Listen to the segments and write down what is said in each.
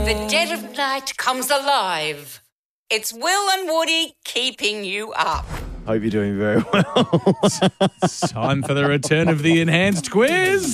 the dead of night comes alive. It's Will and Woody keeping you up. Hope you're doing very well. Time for the return of the enhanced quiz.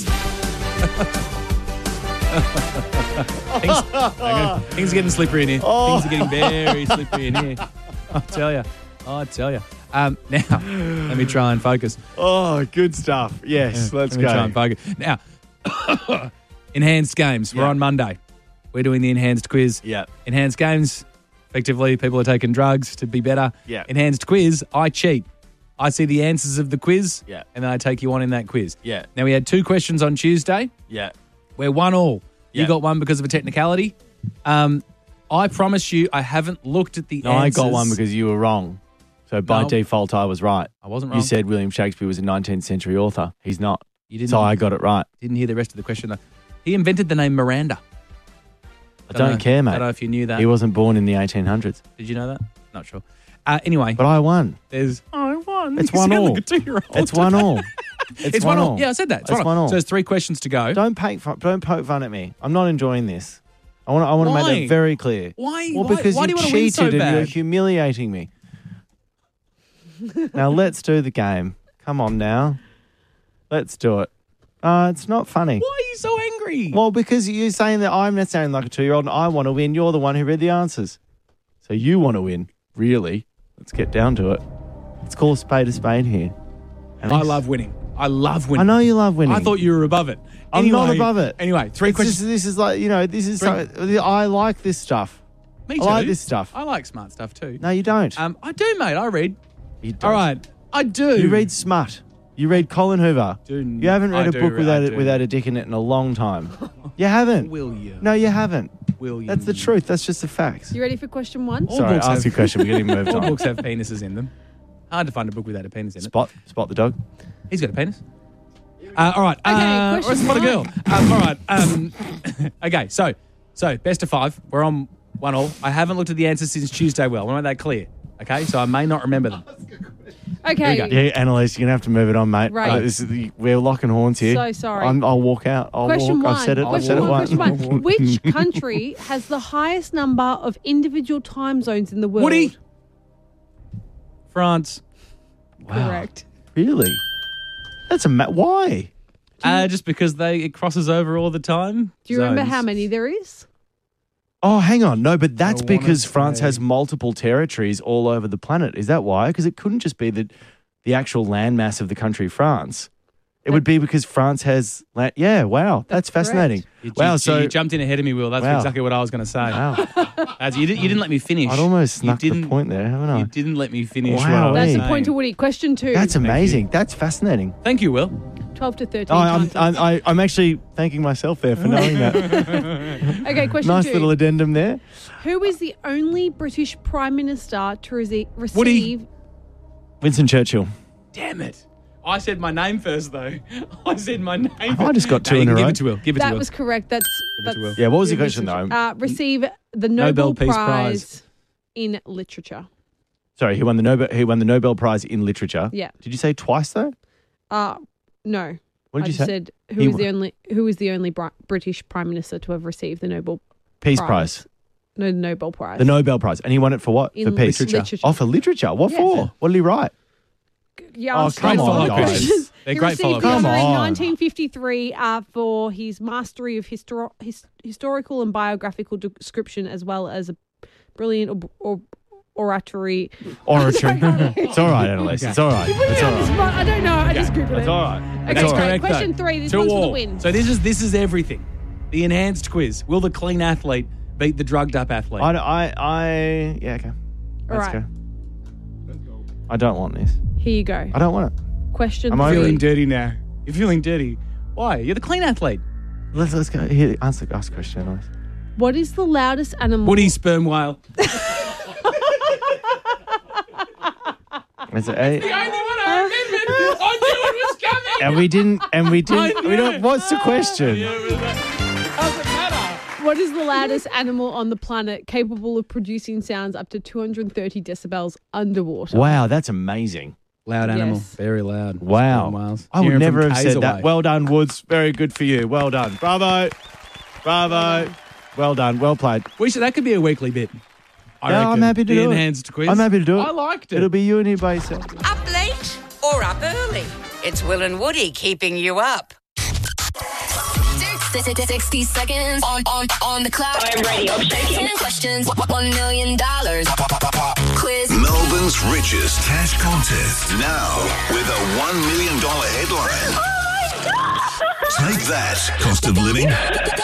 Things are getting slippery in here. Things are getting very slippery in here. I tell you. Now, let me try and focus. Oh, good stuff. Yes, let's Let me go. try and focus. Now, enhanced games. We're on Monday. We're doing the enhanced quiz. Yeah. Enhanced games. Effectively, people are taking drugs to be better. Yeah. Enhanced quiz. I cheat. I see the answers of the quiz. Yeah. And then I take you on in that quiz. Yeah. Now, we had 2 questions on Tuesday. Yeah. We're 1-1. You Yeah. got one because of a technicality. I promise you, I haven't looked at the No, answers. I got one because you were wrong. So by No. default, I was right. I wasn't wrong. You said William Shakespeare was a 19th century author. He's not. You didn't. So I got it right. Didn't hear the rest of the question though. He invented the name Miranda. I don't care, mate. I don't know if you knew that. He wasn't born in the 1800s. Did you know that? Not sure. Anyway, But I won. there's I won. It's You sound 1-1. like a 2-year-old. It's 1-1. It's 1-1. Yeah, I said that. It's 1-1. So there's 3 questions to go. Don't poke fun at me. I'm not enjoying this. I want to make Why? that very clear. Why? Well, why, because why do you you want to win cheated so and you're bad? humiliating me. Now let's do the game. Come on now. Let's do it. It's not funny. Why are you so angry? Well, because you're saying that I'm not sounding like a 2-year-old and I want to win. You're the one who read the answers. So you want to win. Really? Let's get down to it. Let's call a spade here. And I love winning. I love I winning. know you love winning. I thought you were above it. I'm not Anyway- above it. Anyway, 3 It's questions. just- this is like, this is. I like this stuff. Me I too. like this stuff. I like smart stuff too. No, you don't. I do, mate. I read. You don't. All right. I do. You read smut. You read Colin Hoover. Do- You haven't read I a do book read- I do. without a dick in it in a long time. You haven't. Will you? No, you haven't. Will you? That's the truth. That's just the facts. You ready for question 1? All Sorry, books ask have- your question. We're getting moved All on. books have penises in them. Hard to find a book without a penis in it. Spot the dog. He's got a penis. All right. Okay, or question spot a girl. 1. All right. Okay. So best of 5. We're on 1-1. I haven't looked at the answers since Tuesday. Well, I want to make that clear. Okay. So I may not remember them. Okay. Here we Yeah, Annalise, you're going to have to move it on, mate. Right. We're locking horns here. So sorry. I'll walk out. Question 1. I've said it. I've said it once. Question 1. Which country has the highest number of individual time zones in the world? Woody. France. Correct. Really? That's why? Just because it crosses over all the time. Do you remember Zones. how many there is? Oh, hang on. No, but that's I wanna because France say- has multiple territories all over the planet. Is that why? Because it couldn't just be the actual landmass of the country France. It would be because France has land. Yeah, wow. That's That's fascinating. Wow. Wow, so you jumped in ahead of me, Will. That's Wow. exactly what I was going to say. wow. You didn't let me finish. I'd almost You snuck the didn't- point there, haven't I? You didn't let me finish. Wow, what I was That's a saying. point to Woody. Question 2. That's amazing. That's fascinating. Thank you, Will. 12 to 13 Oh, times. I'm actually thanking myself there for knowing that. Okay, question Nice 2. little addendum there. Who is the only British Prime Minister to receive... Woody. Winston Churchill. Damn it. I said my name first, though. I said my name. I just got two No, you in a can row. Give it to Will. Give it to That Will. was correct. That's Give it to Will. Yeah, what was the question though? receive the Nobel, Peace Prize. Prize in Literature. Sorry, he won the Nobel Prize in Literature. Yeah. Did you say twice though? No. What did I you just say? said He who is the only British Prime Minister to have received the Nobel Peace Prize. No, the Nobel Prize. The Nobel Prize. And he won it for what? In for peace. literature. Oh, for literature. What Yeah. for? What did he write? Yeah, Oh, I'll come straight on, follow guys. questions. They're He great received follow the honour Come in on. 1953 for his mastery of historical and biographical description, as well as a brilliant oratory. Oratory. It's all right, Annalise. It's all right. It's all right. I don't know. I just googled it. It's all right. Okay, That's great. correct. Question though. 3. This 2 one's for the all. win. So this is everything. The enhanced quiz. Will the clean athlete beat the drugged up athlete? Yeah, okay. All Let's right. go. I don't want this. Here you go. I don't want it. Question Am I You're 3. feeling dirty now. You're feeling dirty. Why? You're the clean athlete. Let's go. Here, ask the question, Annalise. What is the loudest animal? Woody sperm whale. Is it A? Only one I remembered. I knew it was coming. And we didn't. I knew We don't. it. What's the question? Doesn't matter. What is the loudest animal on the planet capable of producing sounds up to 230 decibels underwater? Wow, that's amazing. Loud animal. Yes. Very loud. Wow. Sperm whales. I would Hearing never from have K's said that. away. Well done, Woods. Very good for you. Well done. Bravo. Bravo. Well done. Well played. That could be a weekly bit. I Yeah, I'm reckon. happy to the do it. enhanced quiz. I'm happy to do it. I liked it. It'll be you and your by yourself. Up late or up early? It's Will and Woody keeping you up. 60 seconds on the clock. I'm ready. I'm shaking. 10 questions. $1 million. Quiz. Melbourne's richest cash contest. Now with a $1 million headline. Oh my God! Take that, cost of living.